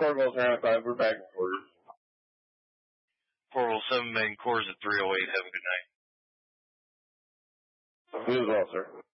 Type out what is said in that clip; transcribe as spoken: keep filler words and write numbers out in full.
Corval's around five. We're back in quarters. Corval seven main cores at three oh eight. Have a good night. You as well, sir.